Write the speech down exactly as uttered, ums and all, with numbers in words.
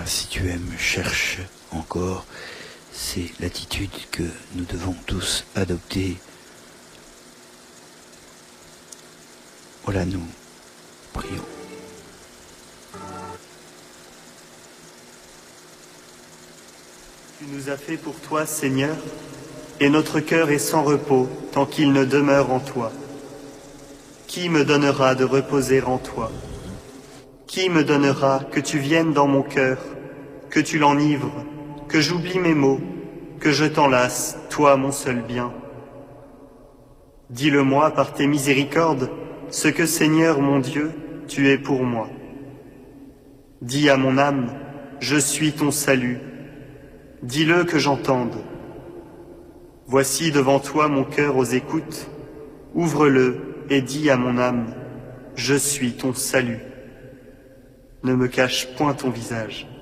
Voilà, si tu aimes, cherche encore. C'est l'attitude que nous devons tous adopter. Voilà, nous prions. Tu nous as fait pour toi, Seigneur, et notre cœur est sans repos tant qu'il ne demeure en toi. Qui me donnera de reposer en toi? Qui me donnera que tu viennes dans mon cœur, que tu l'enivres, que j'oublie mes mots, que je t'enlace, toi mon seul bien? Dis-le-moi par tes miséricordes, ce que, Seigneur mon Dieu, tu es pour moi. Dis à mon âme, je suis ton salut. Dis-le que j'entende. Voici devant toi mon cœur aux écoutes, ouvre-le et dis à mon âme, je suis ton salut. Ne me cache point ton visage.